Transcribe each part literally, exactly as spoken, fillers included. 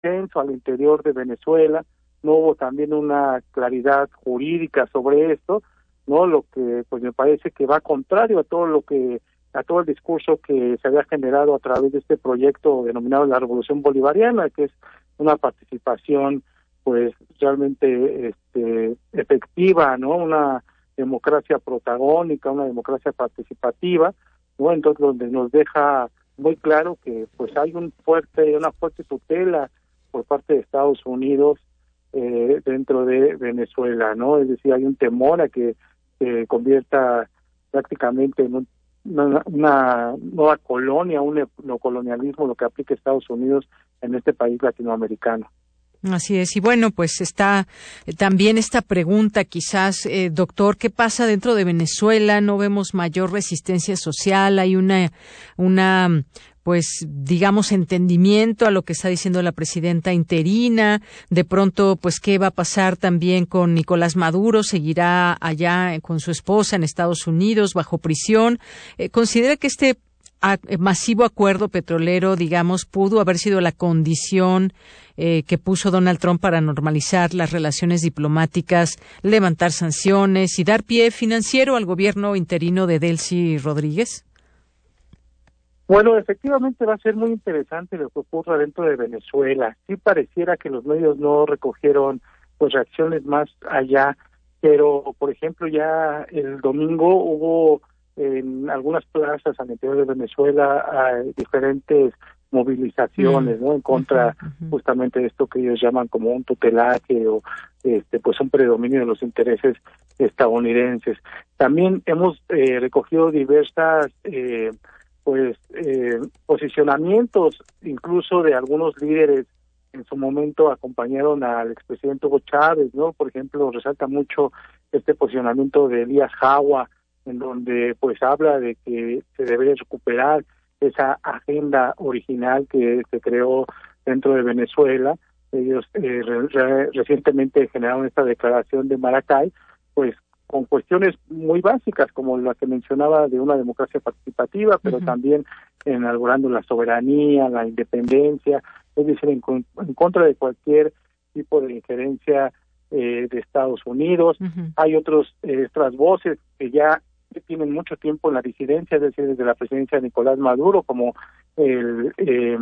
consenso al interior de Venezuela, no hubo también una claridad jurídica sobre esto, ¿no? Lo que pues me parece que va contrario a todo lo que a todo el discurso que se había generado a través de este proyecto denominado la Revolución Bolivariana, que es una participación pues realmente este efectiva, ¿no? Una democracia protagónica, una democracia participativa, ¿no? Entonces donde nos deja muy claro que pues hay un fuerte una fuerte tutela por parte de Estados Unidos eh, dentro de Venezuela, ¿no? Es decir, hay un temor a que se convierta prácticamente en un Una, una nueva colonia, un neocolonialismo, lo que aplica Estados Unidos en este país latinoamericano. Así es. Y bueno, pues está eh, también esta pregunta, quizás, eh, doctor, ¿qué pasa dentro de Venezuela? No vemos mayor resistencia social, hay una, una, pues, digamos, entendimiento a lo que está diciendo la presidenta interina. De pronto, pues, ¿qué va a pasar también con Nicolás Maduro? ¿Seguirá allá con su esposa en Estados Unidos bajo prisión? Eh, ¿Considera que este a, masivo acuerdo petrolero, digamos, pudo haber sido la condición eh, que puso Donald Trump para normalizar las relaciones diplomáticas, levantar sanciones y dar pie financiero al gobierno interino de Delcy Rodríguez? Bueno, efectivamente va a ser muy interesante lo que ocurra dentro de Venezuela. Sí pareciera que los medios no recogieron pues reacciones más allá, pero por ejemplo ya el domingo hubo en algunas plazas al interior de Venezuela hay diferentes movilizaciones, mm. ¿no? En contra uh-huh. justamente de esto que ellos llaman como un tutelaje o este pues un predominio de los intereses estadounidenses. También hemos eh, recogido diversas eh, pues eh, posicionamientos incluso de algunos líderes en su momento acompañaron al expresidente Hugo Chávez, ¿no? Por ejemplo, resalta mucho este posicionamiento de Elías Jagua, en donde pues habla de que se debe recuperar esa agenda original que se creó dentro de Venezuela. Ellos eh, re, re, recientemente generaron esta declaración de Maracay, pues con cuestiones muy básicas como la que mencionaba de una democracia participativa, pero uh-huh. también inaugurando la soberanía, la independencia, es decir, en, en contra de cualquier tipo de injerencia eh, de Estados Unidos. Uh-huh. Hay otros eh, otras voces que ya que tienen mucho tiempo en la disidencia, es decir, desde la presidencia de Nicolás Maduro, como el eh,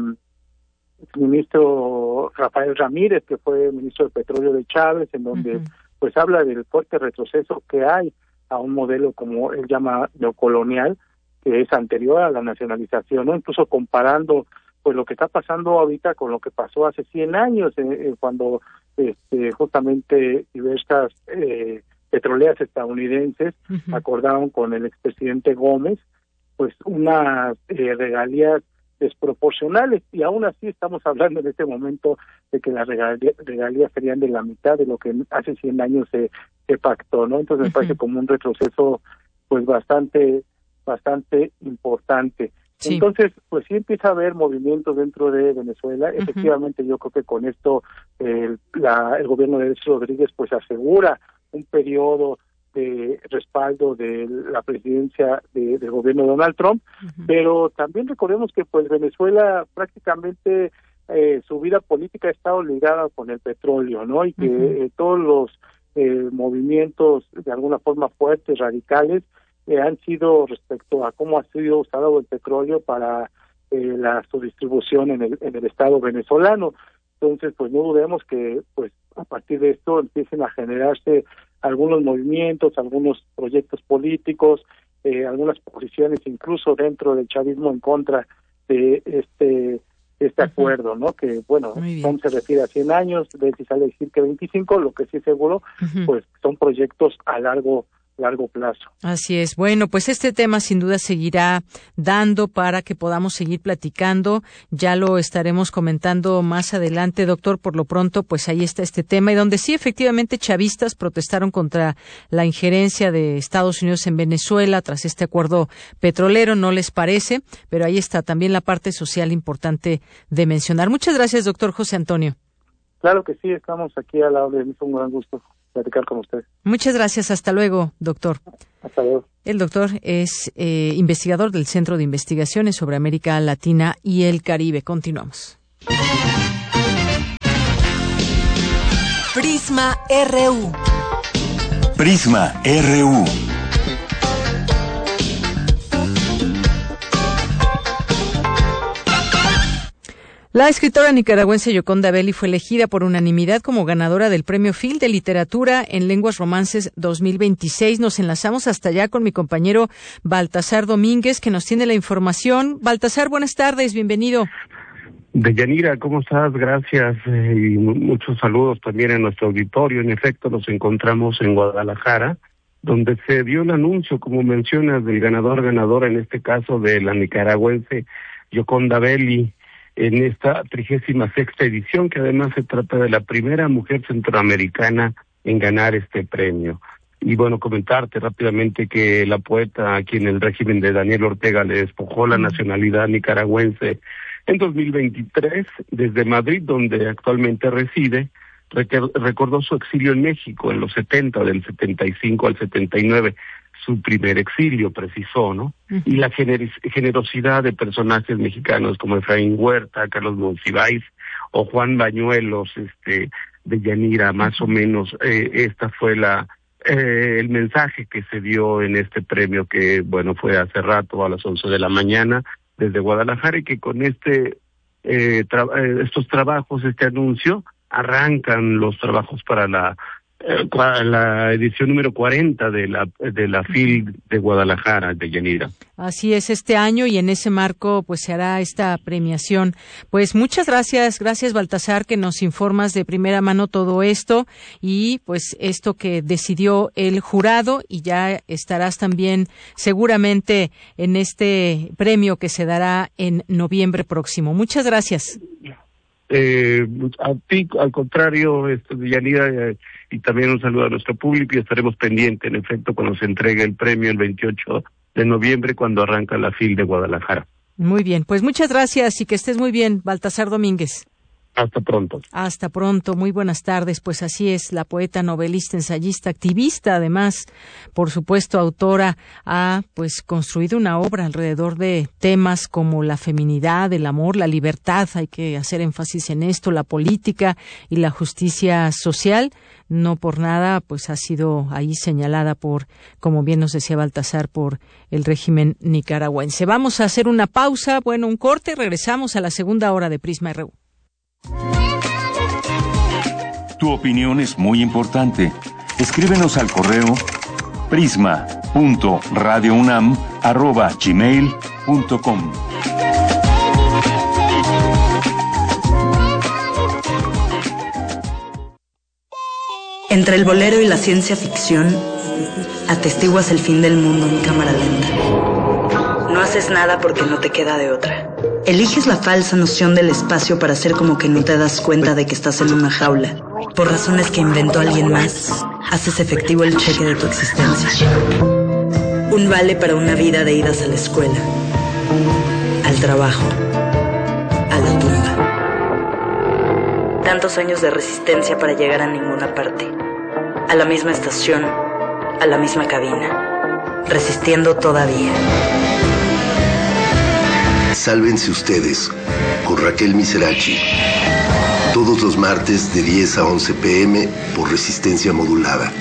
ministro Rafael Ramírez, que fue ministro de Petróleo de Chávez, en donde uh-huh. pues habla del fuerte retroceso que hay a un modelo como él llama neocolonial, que es anterior a la nacionalización, ¿no? Incluso comparando pues lo que está pasando ahorita con lo que pasó hace cien años, eh, eh, cuando este, justamente diversas eh, petroleras estadounidenses uh-huh. acordaron con el expresidente Gómez pues unas eh, regalías desproporcionales, y aún así estamos hablando en este momento de que las regalías, regalías serían de la mitad de lo que hace cien años se, se pactó, ¿no? Entonces me uh-huh. parece como un retroceso pues bastante bastante importante. Sí. Entonces, pues sí empieza a haber movimientos dentro de Venezuela. Uh-huh. Efectivamente, yo creo que con esto eh, la, el gobierno de Delcy Rodríguez pues asegura un periodo de respaldo de la presidencia de, del gobierno de Donald Trump, uh-huh. pero también recordemos que pues Venezuela prácticamente eh, su vida política ha estado ligada con el petróleo, ¿no? Y que uh-huh. eh, todos los eh, movimientos de alguna forma fuertes, radicales, eh, han sido respecto a cómo ha sido usado el petróleo para eh, la su distribución en el, en el Estado venezolano. Entonces, pues no dudemos que pues a partir de esto empiecen a generarse algunos movimientos, algunos proyectos políticos, eh, algunas posiciones incluso dentro del chavismo en contra de este este uh-huh. acuerdo, ¿no? Que, bueno, Trump se refiere a cien años, Delcy sale a decir que veinticinco, lo que sí es seguro, uh-huh. pues son proyectos a largo largo plazo. Así es. Bueno, pues este tema sin duda seguirá dando para que podamos seguir platicando. Ya lo estaremos comentando más adelante, doctor. Por lo pronto, pues ahí está este tema, y donde sí, efectivamente, chavistas protestaron contra la injerencia de Estados Unidos en Venezuela tras este acuerdo petrolero, ¿no les parece? Pero ahí está también la parte social importante de mencionar. Muchas gracias, doctor José Antonio. Claro que sí, estamos aquí al lado de mí, es un gran gusto platicar con usted. Muchas gracias, hasta luego, doctor. Hasta luego. El doctor es eh, investigador del Centro de Investigaciones sobre América Latina y el Caribe. Continuamos. Prisma R U. Prisma R U. La escritora nicaragüense Yoconda Belli fue elegida por unanimidad como ganadora del Premio Phil de Literatura en Lenguas Romances dos mil veintiséis. Nos enlazamos hasta allá con mi compañero Baltasar Domínguez, que nos tiene la información. Baltasar, buenas tardes, bienvenido. Deyanira, ¿cómo estás? Gracias eh, y muchos saludos también en nuestro auditorio. En efecto, nos encontramos en Guadalajara, donde se dio el anuncio, como mencionas, del ganador, ganadora, en este caso de la nicaragüense Yoconda Belli, en esta trigésima sexta edición, que además se trata de la primera mujer centroamericana en ganar este premio. Y bueno, comentarte rápidamente que la poeta, a quien el régimen de Daniel Ortega le despojó la nacionalidad nicaragüense en dos mil veintitrés, desde Madrid, donde actualmente reside, recordó su exilio en México en los setenta, del setenta y cinco al setenta y nueve, su primer exilio, precisó, ¿no? Uh-huh. Y la gener- generosidad de personajes mexicanos como Efraín Huerta, Carlos Monsiváis o Juan Bañuelos, este, de Yanira, más o menos, eh, esta fue la eh, el mensaje que se dio en este premio, que, bueno, fue hace rato a las once de la mañana, desde Guadalajara, y que con este eh, tra- eh, estos trabajos, este anuncio, arrancan los trabajos para la eh, la edición número cuarenta de la de la Phil de Guadalajara, de Yanira. Así es, este año, y en ese marco pues se hará esta premiación. Pues muchas gracias, gracias Baltasar, que nos informas de primera mano todo esto y pues esto que decidió el jurado, y ya estarás también seguramente en este premio que se dará en noviembre próximo. Muchas gracias. Eh, a ti, al contrario, este, Yanira, eh, y también un saludo a nuestro público, y estaremos pendientes, en efecto, cuando se entregue el premio el veintiocho de noviembre, cuando arranca la Phil de Guadalajara. Muy bien, pues muchas gracias y que estés muy bien, Baltasar Domínguez. Hasta pronto. Hasta pronto, muy buenas tardes. Pues así es, la poeta, novelista, ensayista, activista, además, por supuesto, autora, ha pues construido una obra alrededor de temas como la feminidad, el amor, la libertad, hay que hacer énfasis en esto, la política y la justicia social. No por nada, pues ha sido ahí señalada por, como bien nos decía Baltasar, por el régimen nicaragüense. Vamos a hacer una pausa, bueno, un corte, regresamos a la segunda hora de Prisma R U. Tu opinión es muy importante. Escríbenos al correo prisma punto radio unam arroba gmail punto com. Entre el bolero y la ciencia ficción, atestiguas el fin del mundo en cámara lenta. No haces nada porque no te queda de otra. Eliges la falsa noción del espacio para hacer como que no te das cuenta de que estás en una jaula. Por razones que inventó alguien más, haces efectivo el cheque de tu existencia. Un vale para una vida de idas a la escuela, al trabajo, a la tumba. Tantos años de resistencia para llegar a ninguna parte. A la misma estación, a la misma cabina. Resistiendo todavía. Sálvense ustedes, con Raquel Miserachi. Todos los martes de diez a once pm por resistencia modulada.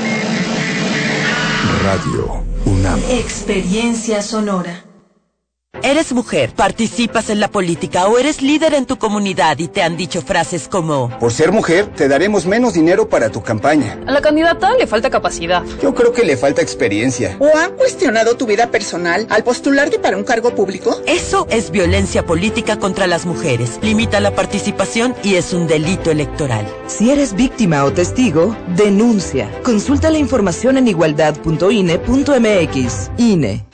Radio UNAM. Experiencia sonora. Eres mujer, participas en la política o eres líder en tu comunidad y te han dicho frases como: por ser mujer, te daremos menos dinero para tu campaña. A la candidata le falta capacidad. Yo creo que le falta experiencia. ¿O han cuestionado tu vida personal al postularte para un cargo público? Eso es violencia política contra las mujeres. Limita la participación y es un delito electoral. Si eres víctima o testigo, denuncia. Consulta la información en igualdad punto i n e punto m x. I N E.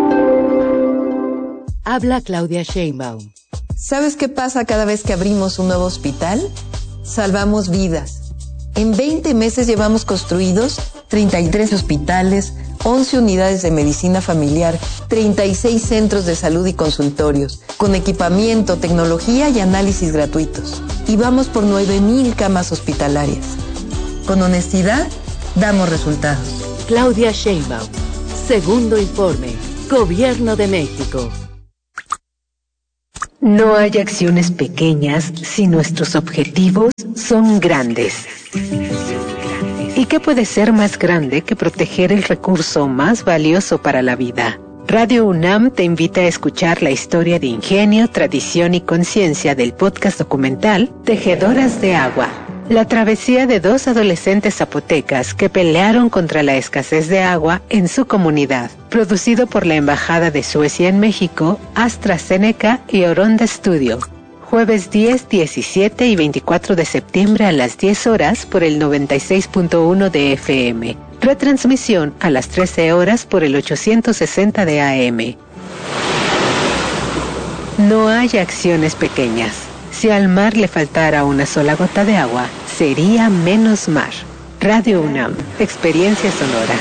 Habla Claudia Sheinbaum. ¿Sabes qué pasa cada vez que abrimos un nuevo hospital? Salvamos vidas. En veinte meses llevamos construidos treinta y tres hospitales, once unidades de medicina familiar, treinta y seis centros de salud y consultorios, con equipamiento, tecnología y análisis gratuitos. Y vamos por nueve mil camas hospitalarias. Con honestidad, damos resultados. Claudia Sheinbaum. Segundo informe. Gobierno de México. No hay acciones pequeñas si nuestros objetivos son grandes. ¿Y qué puede ser más grande que proteger el recurso más valioso para la vida? Radio UNAM te invita a escuchar la historia de ingenio, tradición y conciencia del podcast documental Tejedoras de Agua. La travesía de dos adolescentes zapotecas que pelearon contra la escasez de agua en su comunidad. Producido por la Embajada de Suecia en México, AstraZeneca y Oronda Studio. Jueves diez, diecisiete y veinticuatro de septiembre a las diez horas por el noventa y seis punto uno de F M. Retransmisión a las trece horas por el ochocientos sesenta de A M. No hay acciones pequeñas. Si al mar le faltara una sola gota de agua, sería menos mar. Radio UNAM, experiencia sonora.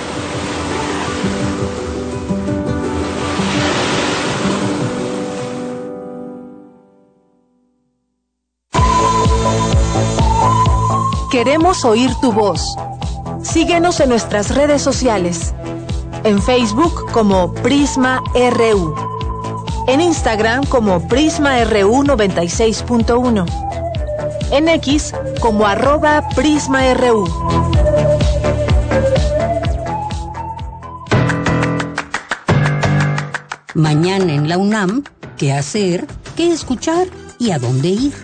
Queremos oír tu voz. Síguenos en nuestras redes sociales. En Facebook como Prisma R U. En Instagram como Prisma R U noventa y seis punto uno. En X como arroba Prisma R U. Mañana en la UNAM, ¿qué hacer? ¿Qué escuchar? ¿Y a dónde ir?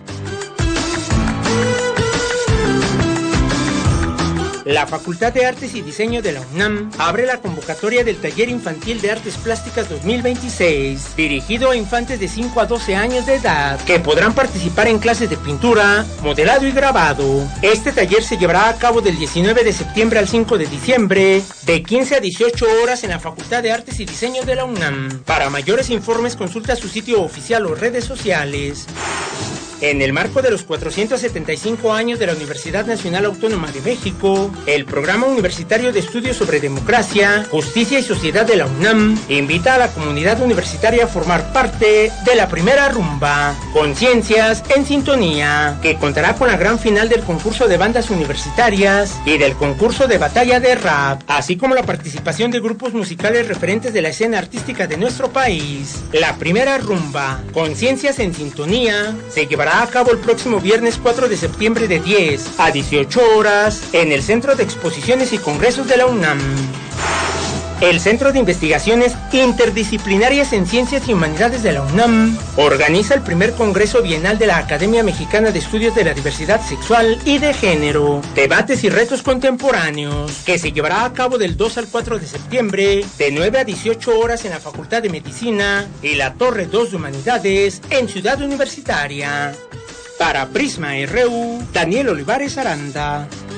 La Facultad de Artes y Diseño de la UNAM abre la convocatoria del Taller Infantil de Artes Plásticas dos mil veintiséis, dirigido a infantes de cinco a doce años de edad, que podrán participar en clases de pintura, modelado y grabado. Este taller se llevará a cabo del diecinueve de septiembre al cinco de diciembre, de quince a dieciocho horas en la Facultad de Artes y Diseño de la UNAM. Para mayores informes consulta su sitio oficial o redes sociales. En el marco de los cuatrocientos setenta y cinco años de la Universidad Nacional Autónoma de México, el Programa Universitario de Estudios sobre Democracia, Justicia y Sociedad de la UNAM invita a la comunidad universitaria a formar parte de la primera rumba, Conciencias en Sintonía, que contará con la gran final del concurso de bandas universitarias y del concurso de batalla de rap, así como la participación de grupos musicales referentes de la escena artística de nuestro país. La primera rumba, Conciencias en Sintonía, se llevará a cabo el próximo viernes cuatro de septiembre de diez a dieciocho horas en el Centro de Exposiciones y Congresos de la UNAM. El Centro de Investigaciones Interdisciplinarias en Ciencias y Humanidades de la UNAM organiza el primer Congreso Bienal de la Academia Mexicana de Estudios de la Diversidad Sexual y de Género, Debates y Retos Contemporáneos, que se llevará a cabo del dos al cuatro de septiembre, de nueve a dieciocho horas en la Facultad de Medicina y la Torre dos de Humanidades en Ciudad Universitaria. Para Prisma R U, Daniel Olivares Aranda.